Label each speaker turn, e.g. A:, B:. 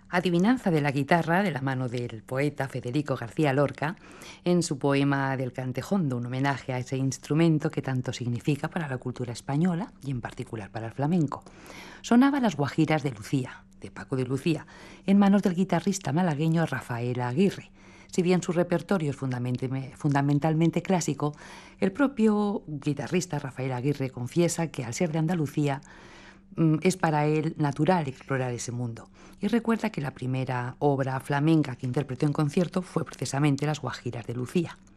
A: Adivinanza de la guitarra de la mano del poeta Federico García Lorca en su poema del Cantejondo, un homenaje a ese instrumento que tanto significa para la cultura española y en particular para el flamenco. Sonaba Las Guajiras de Lucía, de Paco de Lucía, en manos del guitarrista malagueño Rafael Aguirre. Si bien su repertorio es fundamentalmente clásico, el propio guitarrista Rafael Aguirre confiesa que al ser de Andalucía, es para él natural explorar ese mundo. Y recuerda que la primera obra flamenca que interpretó en concierto fue precisamente Las Guajiras de Lucía.